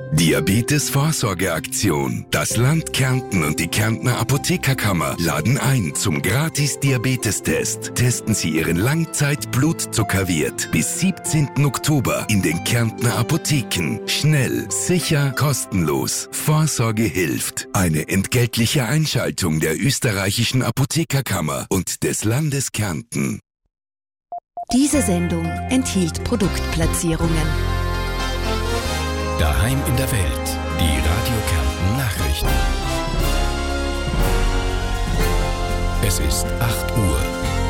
Diabetes-Vorsorgeaktion. Das Land Kärnten und die Kärntner Apothekerkammer laden ein zum Gratis-Diabetestest. Testen Sie Ihren Langzeit-Blutzuckerwert bis 17. Oktober in den Kärntner Apotheken. Schnell, sicher, kostenlos. Vorsorge hilft. Eine entgeltliche Einschaltung der österreichischen Apothekerkammer und des Landes Kärnten. Diese Sendung enthielt Produktplatzierungen. Daheim in der Welt, die Radio Kärnten Nachrichten. Es ist 8 Uhr.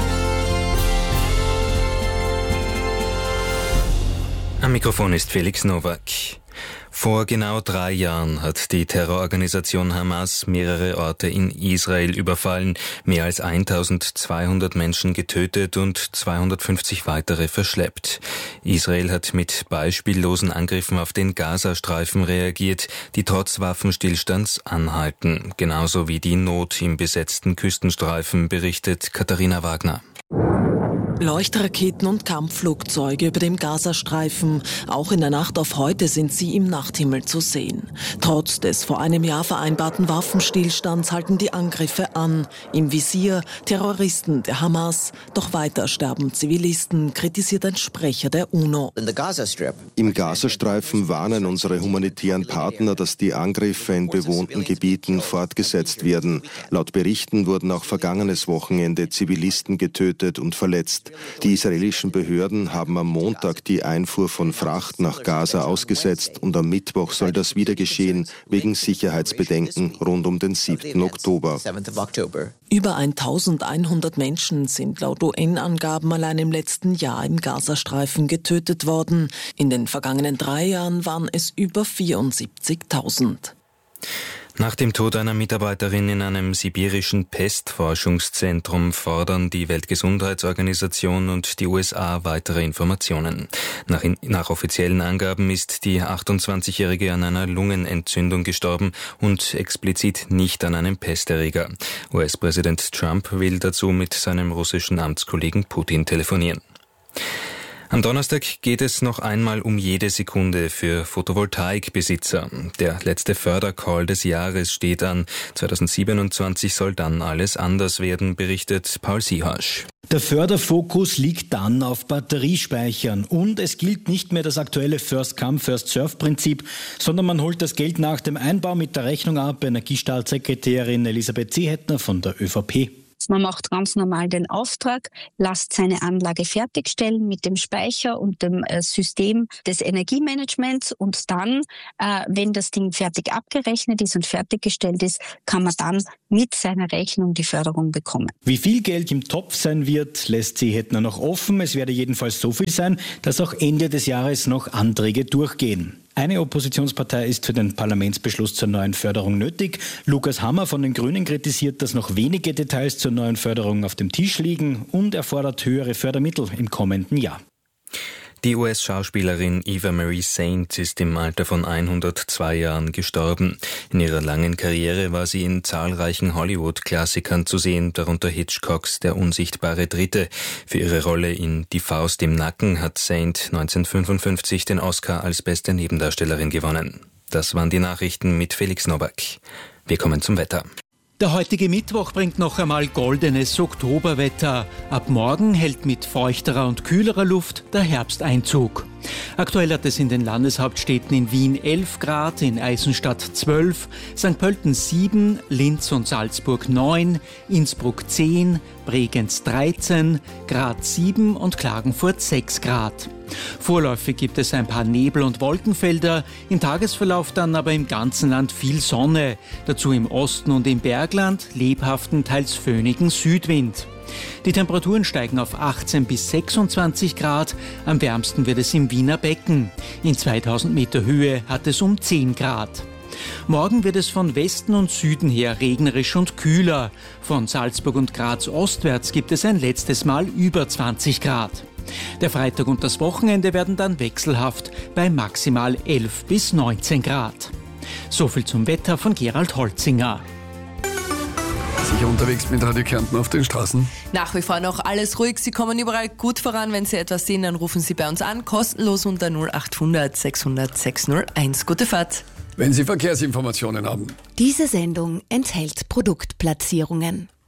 Am Mikrofon ist Felix Nowak. Vor genau 3 Jahren hat die Terrororganisation Hamas mehrere Orte in Israel überfallen, mehr als 1200 Menschen getötet und 250 weitere verschleppt. Israel hat mit beispiellosen Angriffen auf den Gazastreifen reagiert, die trotz Waffenstillstands anhalten. Genauso wie die Not im besetzten Küstenstreifen, berichtet Katharina Wagner. Leuchtraketen und Kampfflugzeuge über dem Gazastreifen. Auch in der Nacht auf heute sind sie im Nachthimmel zu sehen. Trotz des vor einem Jahr vereinbarten Waffenstillstands halten die Angriffe an. Im Visier Terroristen der Hamas. Doch weiter sterben Zivilisten, kritisiert ein Sprecher der UNO. Im Gazastreifen warnen unsere humanitären Partner, dass die Angriffe in bewohnten Gebieten fortgesetzt werden. Laut Berichten wurden auch vergangenes Wochenende Zivilisten getötet und verletzt. Die israelischen Behörden haben am Montag die Einfuhr von Fracht nach Gaza ausgesetzt und am Mittwoch soll das wieder geschehen, wegen Sicherheitsbedenken rund um den 7. Oktober. Über 1100 Menschen sind laut UN-Angaben allein im letzten Jahr im Gazastreifen getötet worden. In den vergangenen 3 Jahren waren es über 74.000. Nach dem Tod einer Mitarbeiterin in einem sibirischen Pestforschungszentrum fordern die Weltgesundheitsorganisation und die USA weitere Informationen. Nach offiziellen Angaben ist die 28-Jährige an einer Lungenentzündung gestorben und explizit nicht an einem Pesterreger. US-Präsident Trump will dazu mit seinem russischen Amtskollegen Putin telefonieren. Am Donnerstag geht es noch einmal um jede Sekunde für Photovoltaikbesitzer. Der letzte Fördercall des Jahres steht an. 2027 soll dann alles anders werden, berichtet Paul Siehasch. Der Förderfokus liegt dann auf Batteriespeichern und es gilt nicht mehr das aktuelle First-Come-First-Serve-Prinzip, sondern man holt das Geld nach dem Einbau mit der Rechnung ab. Energiestaatssekretärin Elisabeth Seehettner von der ÖVP. Man macht ganz normal den Auftrag, lässt seine Anlage fertigstellen mit dem Speicher und dem System des Energiemanagements und dann, wenn das Ding fertig abgerechnet ist und fertiggestellt ist, kann man dann mit seiner Rechnung die Förderung bekommen. Wie viel Geld im Topf sein wird, lässt Seehettner noch offen. Es werde jedenfalls so viel sein, dass auch Ende des Jahres noch Anträge durchgehen. Eine Oppositionspartei ist für den Parlamentsbeschluss zur neuen Förderung nötig. Lukas Hammer von den Grünen kritisiert, dass noch wenige Details zur neuen Förderung auf dem Tisch liegen und er fordert höhere Fördermittel im kommenden Jahr. Die US-Schauspielerin Eva Marie Saint ist im Alter von 102 Jahren gestorben. In ihrer langen Karriere war sie in zahlreichen Hollywood-Klassikern zu sehen, darunter Hitchcocks Der unsichtbare Dritte. Für ihre Rolle in Die Faust im Nacken hat Saint 1955 den Oscar als beste Nebendarstellerin gewonnen. Das waren die Nachrichten mit Felix Nowak. Wir kommen zum Wetter. Der heutige Mittwoch bringt noch einmal goldenes Oktoberwetter. Ab morgen hält mit feuchterer und kühlerer Luft der Herbst Einzug. Aktuell hat es in den Landeshauptstädten in Wien 11 Grad, in Eisenstadt 12, St. Pölten 7, Linz und Salzburg 9, Innsbruck 10, Bregenz 13, Graz 7 und Klagenfurt 6 Grad. Vorläufig gibt es ein paar Nebel- und Wolkenfelder, im Tagesverlauf dann aber im ganzen Land viel Sonne, dazu im Osten und im Bergland lebhaften, teils föhnigen Südwind. Die Temperaturen steigen auf 18 bis 26 Grad, am wärmsten wird es im Wiener Becken. In 2000 Meter Höhe hat es um 10 Grad. Morgen wird es von Westen und Süden her regnerisch und kühler. Von Salzburg und Graz ostwärts gibt es ein letztes Mal über 20 Grad. Der Freitag und das Wochenende werden dann wechselhaft bei maximal 11 bis 19 Grad. So viel zum Wetter von Gerald Holzinger. Sicher unterwegs mit Radio Kärnten auf den Straßen? Nach wie vor noch alles ruhig. Sie kommen überall gut voran. Wenn Sie etwas sehen, dann rufen Sie bei uns an. Kostenlos unter 0800 600 601. Gute Fahrt. Wenn Sie Verkehrsinformationen haben. Diese Sendung enthält Produktplatzierungen.